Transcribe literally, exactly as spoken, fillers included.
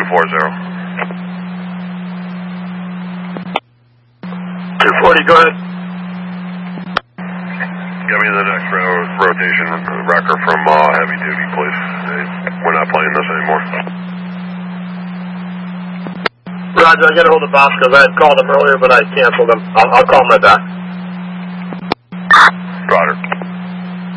two four zero. two forty, go ahead. Give me the next ro- rotation record from uh, heavy duty, please. We're not playing this anymore. Roger, I got a hold of Vasquez. I had called him earlier, but I canceled him. I'll, I'll call him right back. Roger.